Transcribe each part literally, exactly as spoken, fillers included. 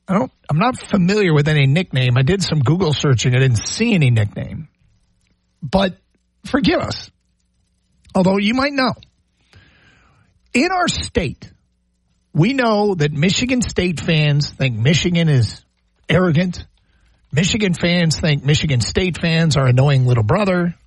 I don't, I'm not familiar with any nickname. I did some Google searching. I didn't see any nickname. But forgive us. Although you might know. In our state, we know that Michigan State fans think Michigan is arrogant. Michigan fans think Michigan State fans are annoying little brother.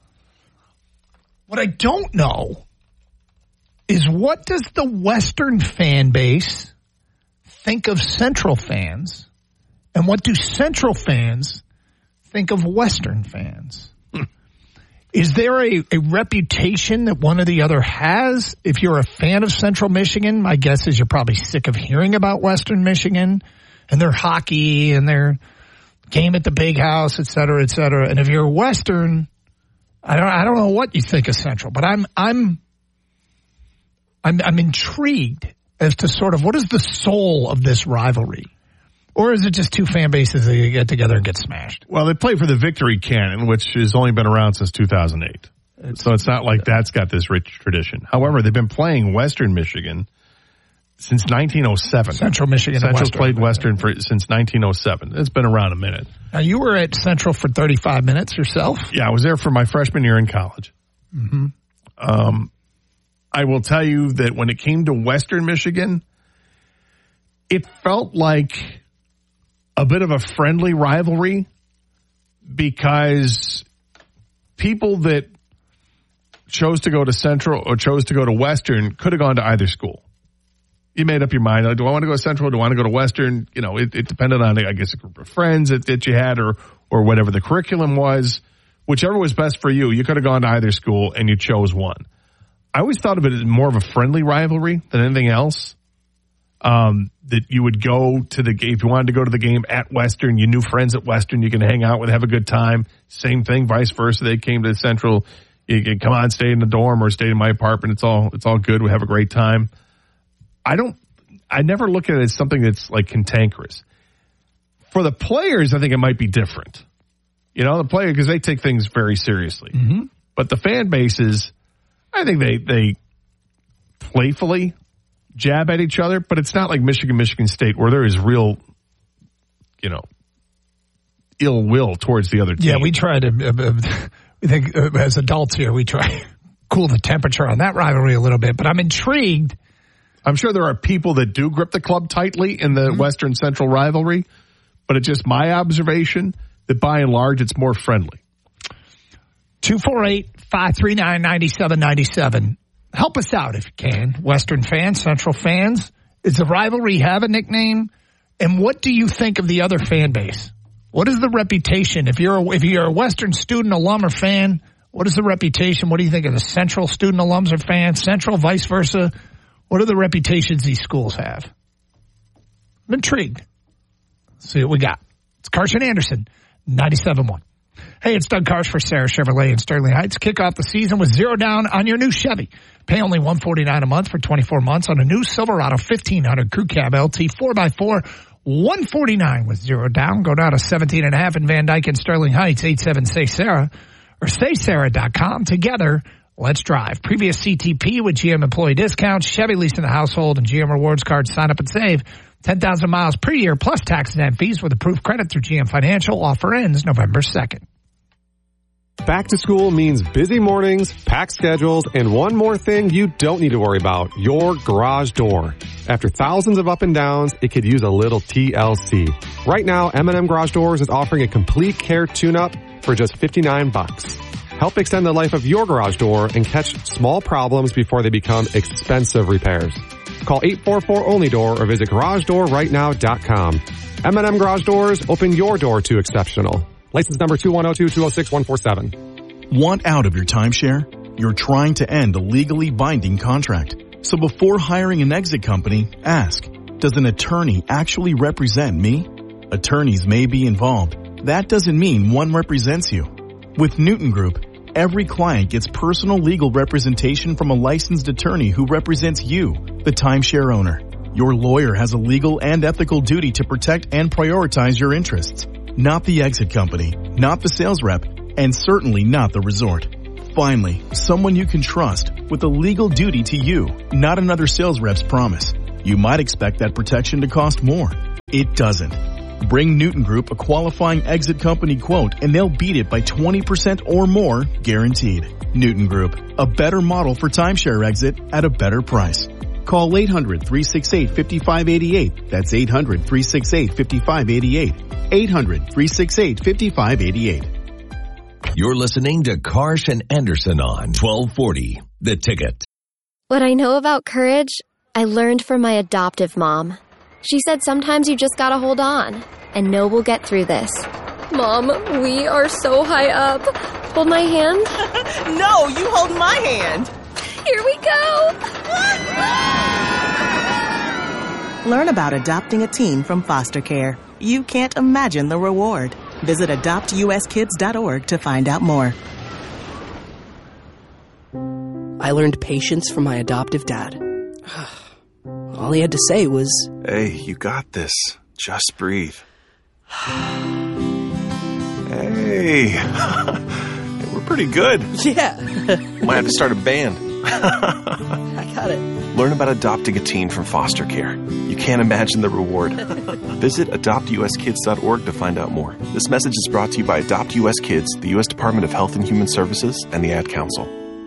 What I don't know is what does the Western fan base think of Central fans, and what do Central fans think of Western fans? Hmm. Is there a, a reputation that one or the other has? If you're a fan of Central Michigan, my guess is you're probably sick of hearing about Western Michigan and their hockey and their game at the big house, et cetera, et cetera. And if you're Western, I don't, I don't know what you think of Central, but I'm, I'm, I'm, I'm intrigued as to sort of what is the soul of this rivalry? Or is it just two fan bases that get together and get smashed? Well, they play for the Victory Cannon, which has only been around since two thousand eight. It's, so it's not like that's got this rich tradition. However, they've been playing Western Michigan since nineteen oh seven. Central Michigan Central's and Western. played Western for, since nineteen oh seven. It's been around a minute. Now, you were at Central for thirty-five minutes yourself? Yeah, I was there for my freshman year in college. Mm-hmm. Um, I will tell you that when it came to Western Michigan, it felt like a bit of a friendly rivalry because people that chose to go to Central or chose to go to Western could have gone to either school. You made up your mind. Like, do I want to go to Central? Do I want to go to Western? You know, it, it depended on, I guess, a group of friends that, that you had or, or whatever the curriculum was. Whichever was best for you, you could have gone to either school and you chose one. I always thought of it as more of a friendly rivalry than anything else. Um, that you would go to the game, if you wanted to go to the game at Western, you knew friends at Western you can hang out with, have a good time. Same thing, vice versa. They came to Central, you can come on, stay in the dorm or stay in my apartment. It's all, it's all good. We have a great time. I don't, I never look at it as something that's like cantankerous. For the players, I think it might be different. You know, the player, because they take things very seriously. Mm-hmm. But the fan bases, I think they, they playfully jab at each other, but it's not like Michigan, Michigan State, where there is real, you know, ill will towards the other team. Yeah, we try to, uh, we think uh, as adults here, we try to cool the temperature on that rivalry a little bit, but I'm intrigued. I'm sure there are people that do grip the club tightly in the mm-hmm. Western Central rivalry, but it's just my observation that by and large, it's more friendly. two four eight, five three nine, nine seven nine seven. Help us out if you can. Western fans, Central fans. Does the rivalry have a nickname? And what do you think of the other fan base? What is the reputation? If you're a, if you're a Western student, alum, or fan, what is the reputation? What do you think of the Central student, alums, or fans? Central, vice versa? What are the reputations these schools have? I'm intrigued. Let's see what we got. It's Carson Anderson, ninety-seven point one. Hey, it's Doug Karsch for Sarah Chevrolet in Sterling Heights. Kick off the season with zero down on your new Chevy. Pay only one hundred forty-nine dollars a month for twenty-four months on a new Silverado fifteen hundred Crew Cab L T four by four. one hundred forty-nine dollars with zero down. Go down to seventeen and a half in Van Dyke and Sterling Heights, eight seven say Sarah or say sarah dot com. Together, let's drive. Previous C T P with G M employee discounts, Chevy lease in the household, and G M rewards cards. Sign up and save ten thousand miles per year plus taxes and fees with approved credit through G M Financial. Offer ends November second. Back to school means busy mornings, packed schedules, and one more thing you don't need to worry about, your garage door. After thousands of up and downs, it could use a little T L C. Right now, M and M Garage Doors is offering a complete care tune-up for just fifty-nine bucks. Help extend the life of your garage door and catch small problems before they become expensive repairs. Call eight four four only door or visit garage door right now dot com. M and M Garage Doors, open your door to exceptional. License number two one zero two, two zero six, one four seven. Want out of your timeshare? You're trying to end a legally binding contract. So before hiring an exit company, ask, does an attorney actually represent me? Attorneys may be involved. That doesn't mean one represents you. With Newton Group, every client gets personal legal representation from a licensed attorney who represents you, the timeshare owner. Your lawyer has a legal and ethical duty to protect and prioritize your interests. Not the exit company, not the sales rep, and certainly not the resort. Finally, someone you can trust with a legal duty to you, not another sales rep's promise. You might expect that protection to cost more. It doesn't. Bring Newton Group a qualifying exit company quote and they'll beat it by twenty percent or more guaranteed. Newton Group, a better model for timeshare exit at a better price. Call eight hundred, three six eight, five five eight eight. That's eight hundred, three six eight, five five eight eight. eight hundred, three six eight, five five eight eight. You're listening to Karsh and Anderson on twelve forty, The Ticket. What I know about courage, I learned from my adoptive mom. She said sometimes you just gotta hold on and know we'll get through this. Mom, we are so high up. Hold my hand. No, you hold my hand. Here we go. Learn about adopting a teen from foster care. You can't imagine the reward. Visit adopt u s kids dot org to find out more. I learned patience from my adoptive dad. All he had to say was, "Hey, you got this. Just breathe." Hey, we're pretty good. yeah. Might have to start a band. I got it. Learn about adopting a teen from foster care. You can't imagine the reward. Visit adopt u s kids dot org to find out more. This message is brought to you by Adopt U S Kids, the U S Department of Health and Human Services, and the Ad Council.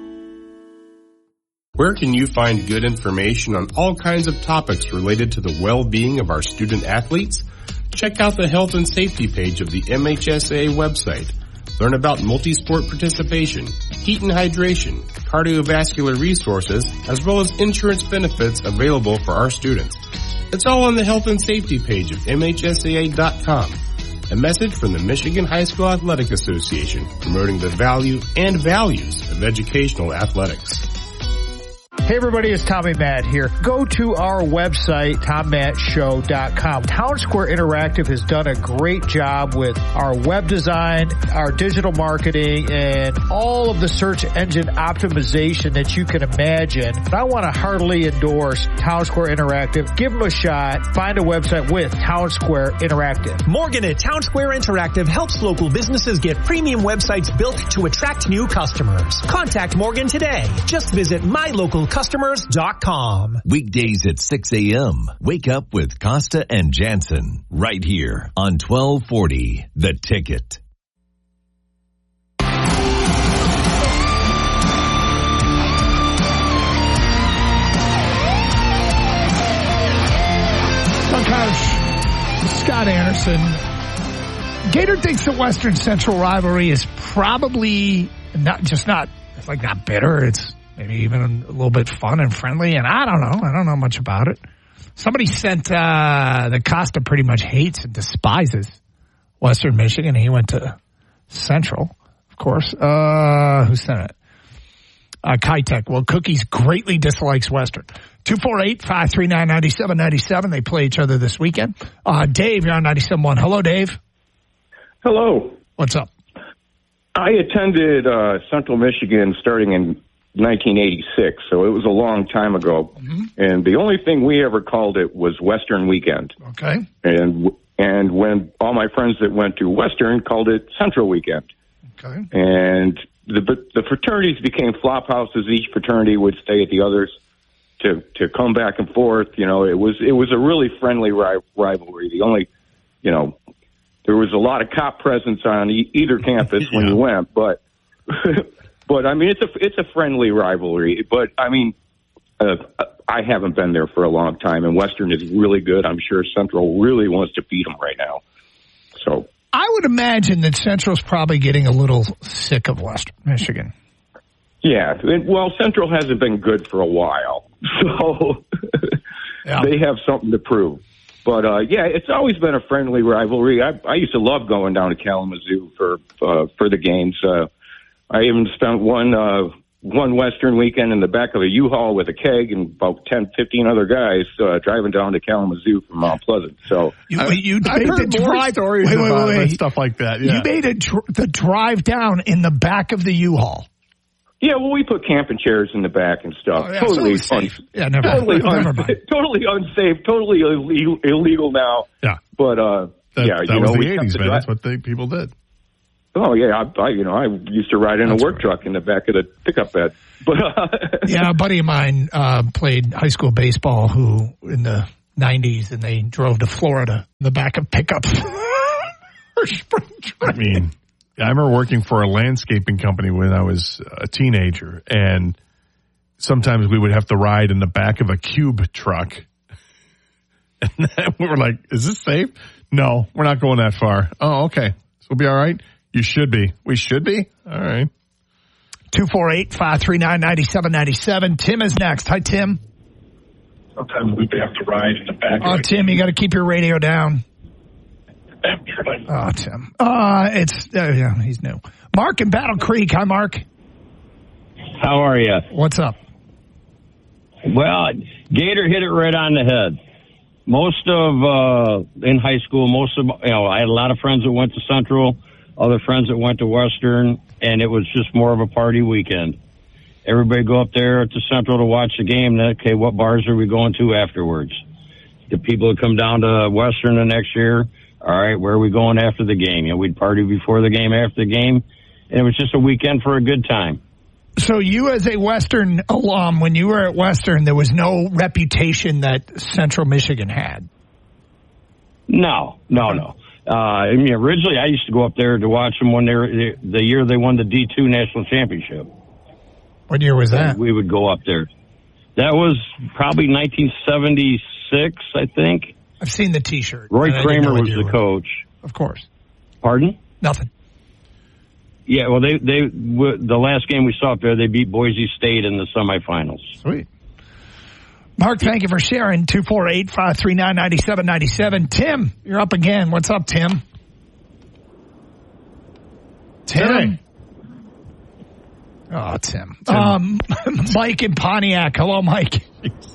Where can you find good information on all kinds of topics related to the well-being of our student athletes? Check out the health and safety page of the M H S A A website. Learn about multi-sport participation, heat and hydration, cardiovascular resources, as well as insurance benefits available for our students. It's all on the health and safety page of M H S A A dot com. A message from the Michigan High School Athletic Association, promoting the value and values of educational athletics. Hey everybody, it's Tommy Matt here. Go to our website, tom matt show dot com. Town Square Interactive has done a great job with our web design, our digital marketing, and all of the search engine optimization that you can imagine. And I want to heartily endorse Town Square Interactive. Give them a shot. Find a website with Town Square Interactive. Morgan at Town Square Interactive helps local businesses get premium websites built to attract new customers. Contact Morgan today. Just visit my local customers dot com. Weekdays at six a.m. Wake up with Costa and Jansen right here on twelve forty The Ticket. Well, Coach Scott Anderson, Gator thinks the Western Central rivalry is probably not just not it's like not bitter. It's maybe even a little bit fun and friendly, and I don't know. I don't know much about it. Somebody sent uh, that Costa pretty much hates and despises Western Michigan. He went to Central, of course. Uh, who sent it? Uh, Kitech. Well, Cookies greatly dislikes Western. two four eight, five three nine, nine seven nine seven. They play each other this weekend. Uh, Dave, you're on ninety-seven point one. Hello, Dave. Hello. What's up? I attended uh, Central Michigan starting in nineteen eighty-six, so it was a long time ago. Mm-hmm. And the only thing we ever called it was Western Weekend. Okay. And and when all my friends that went to Western called it Central Weekend. Okay. And the the fraternities became flop houses. Each fraternity would stay at the others to to come back and forth. You know, it was it was a really friendly ri- rivalry. The only, you know, there was a lot of cop presence on e- either campus when yeah. you went, but. But, I mean, it's a it's a friendly rivalry. But, I mean, uh, I haven't been there for a long time, and Western is really good. I'm sure Central really wants to beat them right now. So I would imagine that Central's probably getting a little sick of Western Michigan. Yeah. Well, Central hasn't been good for a while, so yeah. They have something to prove. But, uh, yeah, it's always been a friendly rivalry. I, I used to love going down to Kalamazoo for, uh, for the games. Uh I even spent one uh, one Western weekend in the back of a U-Haul with a keg and about ten, fifteen other guys uh, driving down to Kalamazoo from Mount Pleasant. So you, I, you I've made heard the more drive, stories wait, wait, about wait, it wait. and stuff like that. Yeah. You made a dr- the drive down in the back of the U-Haul. Yeah, well, we put camping chairs in the back and stuff. Oh, yeah, totally so un- yeah, never, totally, never un- mind. totally unsafe, totally illegal, illegal now. Yeah, but uh, that, yeah, that you was know, the eighties, man. Dri- That's what they people did. Oh yeah, I, I you know I used to ride in That's a work right. truck in the back of the pickup bed. But uh, yeah, a buddy of mine uh, played high school baseball who in the nineties, and they drove to Florida in the back of pickups for spring training. I mean, I remember working for a landscaping company when I was a teenager, and sometimes we would have to ride in the back of a cube truck. And then we were like, is this safe? No, we're not going that far. Oh, okay. So we'll be all right? You should be. We should be? All right. two four eight, five three nine, nine seven nine seven. Tim is next. Hi, Tim. Sometimes we have to ride in the back Oh, of a Tim, you got to keep your radio down. cube. Oh, Tim. Uh, it's, uh, yeah, he's new. Mark in Battle Creek. Hi, Mark. How are you? What's up? Well, Gator hit it right on the head. Most of, uh, in high school, most of, you know, I had a lot of friends that went to Central, other friends that went to Western, and it was just more of a party weekend. Everybody go up there to Central to watch the game. Then, okay, what bars are we going to afterwards? The people that come down to Western the next year, all right, where are we going after the game? You know, we'd party before the game, after the game, and it was just a weekend for a good time. So you as a Western alum, when you were at Western, there was no reputation that Central Michigan had? No, no, no. Uh, I mean, originally I used to go up there to watch them when they were, the year they won the D two National Championship. What year was that? We would go up there. That was probably nineteen seventy-six, I think. I've seen the T-shirt. Roy Kramer was the coach. Of course. Pardon? Nothing. Yeah, well, they they the last game we saw up there, they beat Boise State in the semifinals. Sweet. Mark, thank you for sharing. two four eight, five three nine, nine seven nine seven. Tim, you're up again. What's up, Tim? Tim? Hey. Oh, Tim. Tim. Um, Mike in Pontiac. Hello, Mike.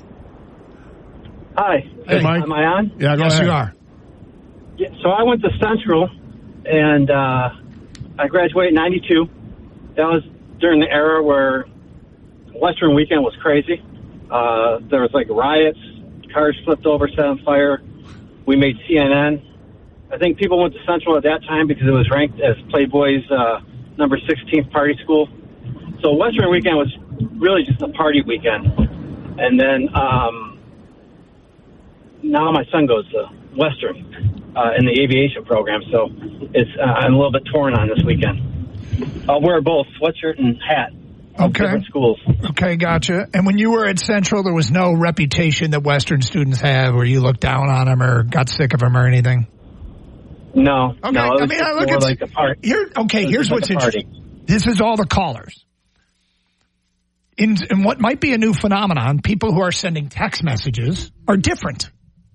Hi. Hey, Mike. Am I on? Yeah, go yes, ahead. you are. Yeah, so I went to Central, and uh, I graduated in ninety-two. That was during the era where Western weekend was crazy. Uh, there was like riots, cars flipped over, set on fire. We made C N N. I think people went to Central at that time because it was ranked as Playboy's uh, number sixteenth party school. So Western weekend was really just a party weekend. And then um, now my son goes to Western uh, in the aviation program. So it's uh, I'm a little bit torn on this weekend. I'll wear both sweatshirt and hat. Okay. Different schools. Okay, gotcha. And when you were at Central, there was no reputation that Western students have where you looked down on them or got sick of them or anything? No. Okay. No, it was I mean, I look more at like a party. Here, okay, here's like what's a party. interesting. This is all the callers. In, in what might be a new phenomenon, people who are sending text messages are different.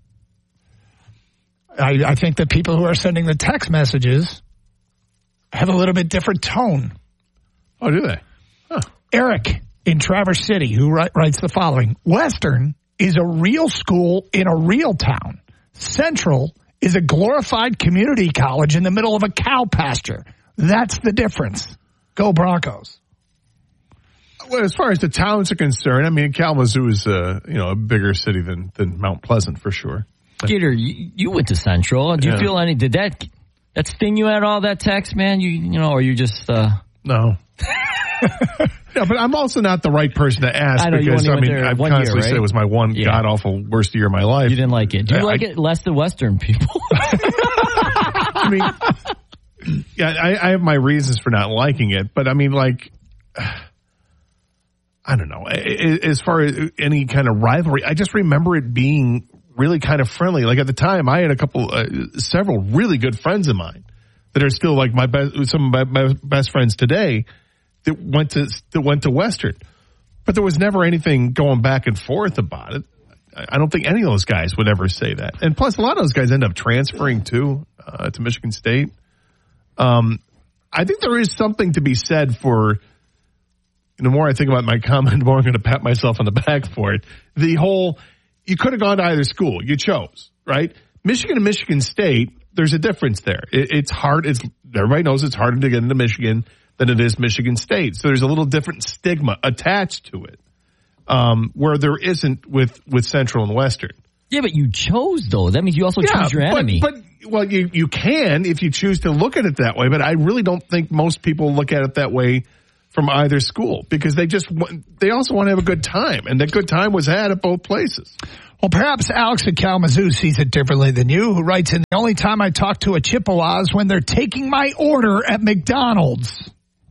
I, I think that people who are sending the text messages have a little bit different tone. Oh, do they? Huh. Eric in Traverse City, who write, writes the following: Western is a real school in a real town. Central is a glorified community college in the middle of a cow pasture. That's the difference. Go Broncos. Well, as far as the towns are concerned, I mean, Kalamazoo is uh, you know a bigger city than, than Mount Pleasant for sure. Gator, you, you went to Central. Do you Yeah. feel any? Did that that sting you at all? That text, man? You you know, or you just uh... no. Yeah, but I'm also not the right person to ask I know, you because only I went mean there I've one constantly year, said right? it was my one Yeah. god awful worst year of my life. You didn't like it. Do you I- like I- it less than Western people? I mean, yeah, I, I have my reasons for not liking it, but I mean, like, I don't know. I- I- As far as any kind of rivalry, I just remember it being really kind of friendly. Like at the time, I had a couple, uh, several really good friends of mine that are still like my best, some of my, my best friends today that went to that went to Western, but there was never anything going back and forth about it. I I don't think any of those guys would ever say that. And plus, a lot of those guys end up transferring too uh, to Michigan State. Um, I think there is something to be said for. The more I think about my comment, the more I'm going to pat myself on the back for it. The whole, you could have gone to either school. You chose, right? Michigan and Michigan State, there's a difference there. It, it's hard. It's everybody knows it's harder to get into Michigan than it is Michigan State. So there's a little different stigma attached to it, um, where there isn't with, with Central and Western. Yeah, but you chose though. That means you also Yeah, chose your but- enemy. But, well, you you can if you choose to look at it that way. But I really don't think most people look at it that way from either school because they just want, they also want to have a good time, and that good time was had at both places. Well, perhaps Alex at Kalamazoo sees it differently than you, who writes in, the only time I talk to a Chippewa is when they're taking my order at McDonald's.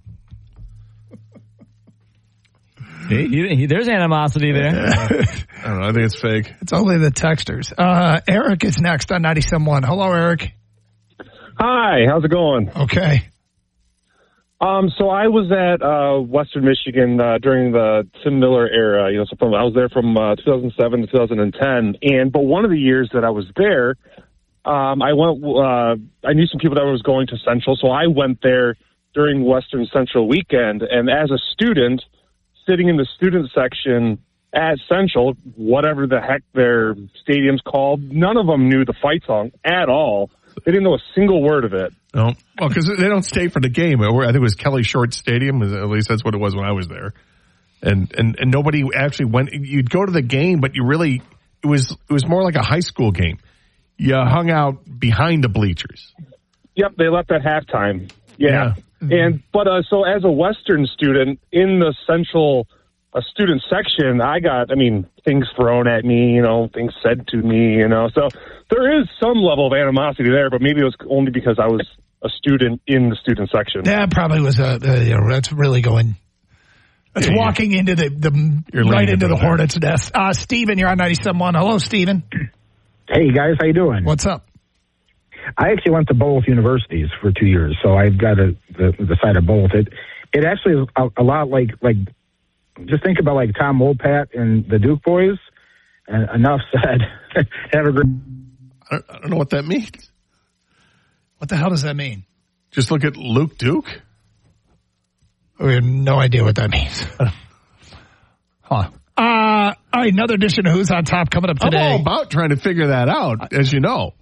He, he, there's animosity there. I don't know. I think it's fake. It's only the texters. Uh, Eric is next on ninety-seven point one. Hello, Eric. Hi. How's it going? Okay. Um, so I was at uh, Western Michigan uh, during the Tim Miller era. You know, so from, I was there from uh, two thousand seven to two thousand ten. And but one of the years that I was there, um, I went. Uh, I knew some people that was going to Central, so I went there during Western Central weekend. And as a student, sitting in the student section at Central, whatever the heck their stadium's called, none of them knew the fight song at all. They didn't know a single word of it. No, well, because they don't stay for the game. I think it was Kelly Short Stadium. At least that's what it was when I was there. And and and nobody actually went. You'd go to the game, but you really it was it was more like a high school game. You hung out behind the bleachers. Yep, they left at halftime. Yeah. yeah. And but uh, so as a Western student in the Central uh, student section, I got, I mean, things thrown at me, you know, things said to me, you know. So there is some level of animosity there, but maybe it was only because I was a student in the student section. That probably was a, uh, you know, that's really going, that's yeah, walking into the, the right into the Hornets' nest. Uh, Steven, you're on ninety-seven point one. Hello, Steven. Hey, guys, how you doing? What's up? I actually went to both universities for two years, so I've got a, the, the side of both. It it actually is a, a lot like, like, just think about like Tom Wopat and the Duke boys. And enough said. Have a great. I don't, I don't know what that means. What the hell does that mean? Just look at Luke Duke. We have no idea what that means. Huh. Uh, all right, another edition of Who's on Top coming up today. I'm all about trying to figure that out, as you know.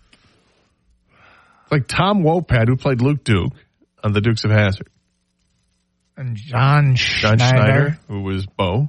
Like Tom Wopat, who played Luke Duke on the Dukes of Hazzard. And John Schneider. John Schneider, who was Bo.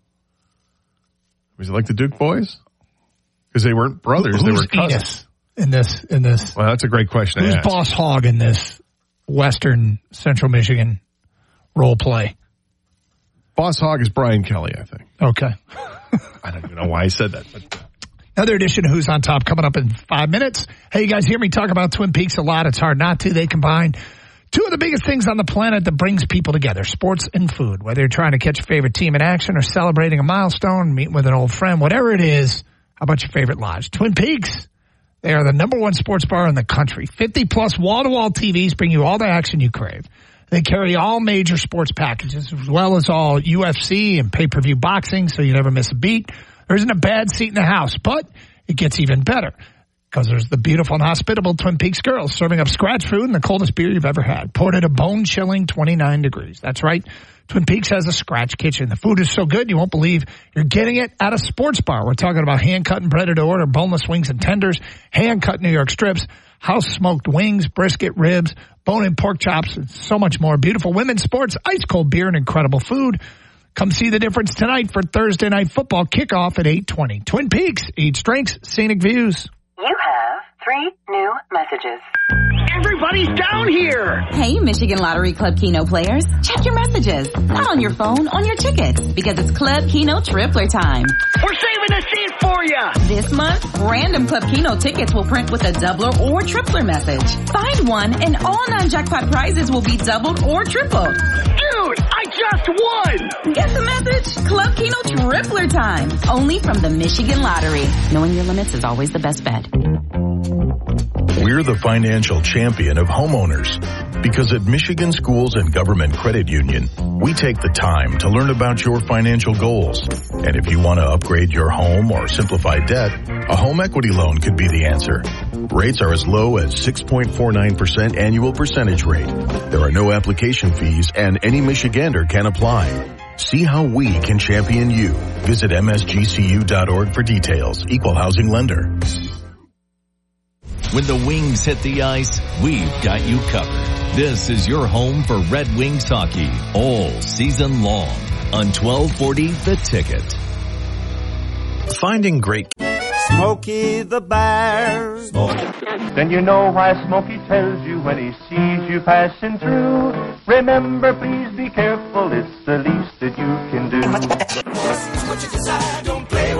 Was it like the Duke boys? Because they weren't brothers, Who's they were cousins. Enos in this, in this? Well, that's a great question Who's to ask. Boss Hogg in this Western Central Michigan role play? Boss Hogg is Brian Kelly, I think. Okay. I don't even know why I said that, but... Another edition of Who's on Top coming up in five minutes. Hey, you guys hear me talk about Twin Peaks a lot. It's hard not to. They combine two of the biggest things on the planet that brings people together, sports and food. Whether you're trying to catch your favorite team in action or celebrating a milestone, meeting with an old friend, whatever it is, how about your favorite lodge? Twin Peaks, they are the number one sports bar in the country. fifty plus wall-to-wall T Vs bring you all the action you crave. They carry all major sports packages as well as all U F C and pay-per-view boxing, so you never miss a beat. There isn't a bad seat in the house, but it gets even better because there's the beautiful and hospitable Twin Peaks girls serving up scratch food and the coldest beer you've ever had, poured at a bone-chilling twenty-nine degrees. That's right. Twin Peaks has a scratch kitchen. The food is so good you won't believe you're getting it at a sports bar. We're talking about hand-cut and breaded to order, boneless wings and tenders, hand-cut New York strips, house-smoked wings, brisket, ribs, bone-in pork chops, and so much more. Beautiful women's sports, ice-cold beer, and incredible food. Come see the difference tonight for Thursday Night Football kickoff at eight twenty. Twin Peaks, eats, drinks, scenic views. You have three new messages. Everybody's down here! Hey, Michigan Lottery Club Keno players. Check your messages. Not on your phone, on your tickets. Because it's Club Keno Tripler time. We're saving a seat for you! This month, random Club Keno tickets will print with a doubler or tripler message. Find one and all non-jackpot prizes will be doubled or tripled. Dude, I just won! Get the message? Club Keno Tripler time. Only from the Michigan Lottery. Knowing your limits is always the best bet. We're the financial champion of homeowners because at Michigan Schools and Government Credit Union, we take the time to learn about your financial goals. And if you want to upgrade your home or simplify debt, a home equity loan could be the answer. Rates are as low as six point four nine percent annual percentage rate. There are no application fees and any Michigander can apply. See how we can champion you. Visit M S G C U dot org for details. Equal housing lender. When the Wings hit the ice, we've got you covered. This is your home for Red Wings hockey all season long on twelve forty The Ticket. Finding great... Smokey the Bear. Then you know why Smokey tells you when he sees you passing through. Remember, please be careful, it's the least that you can do. What you decide, don't play with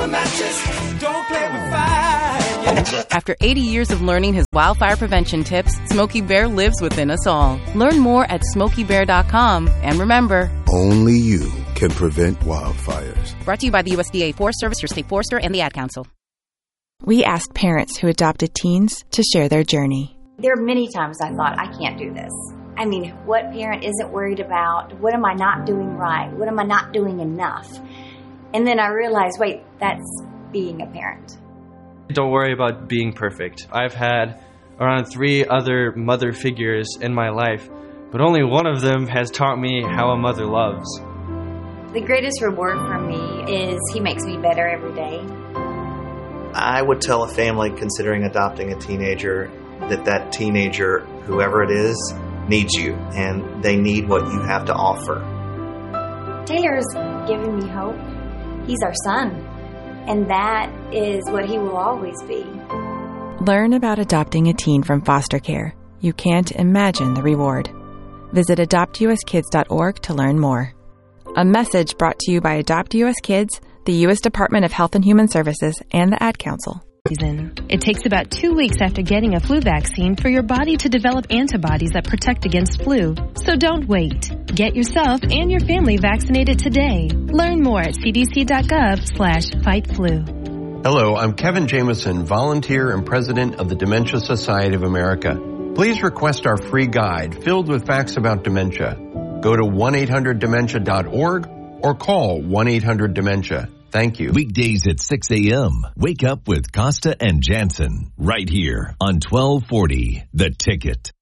Pajama mattress. Don't play with fire. After eighty years of learning his wildfire prevention tips, Smokey Bear lives within us all. Learn more at smokey bear dot com. And remember, only you can prevent wildfires. Brought to you by the U S D A Forest Service, your state forester, and the Ad Council. We asked parents who adopted teens to share their journey. There are many times I thought, I can't do this. I mean, what parent isn't worried about? What am I not doing right? What am I not doing enough? And then I realized, wait, that's being a parent. Don't worry about being perfect. I've had around three other mother figures in my life, but only one of them has taught me how a mother loves. The greatest reward for me is he makes me better every day. I would tell a family considering adopting a teenager that that teenager, whoever it is, needs you, and they need what you have to offer. Taylor's given me hope. He's our son, and that is what he will always be. Learn about adopting a teen from foster care. You can't imagine the reward. Visit adopt u s kids dot org to learn more. A message brought to you by Adopt U S Kids, the U S Department of Health and Human Services, and the Ad Council. It takes about two weeks after getting a flu vaccine for your body to develop antibodies that protect against flu. So don't wait. Get yourself and your family vaccinated today. Learn more at c d c dot gov slash fight flu. Hello, I'm Kevin Jameson, volunteer and president of the Dementia Society of America. Please request our free guide filled with facts about dementia. Go to one eight hundred dementia dot org or call one eight hundred dementia. Thank you. Weekdays at six a.m. Wake up with Costa and Jansen right here on twelve forty The Ticket.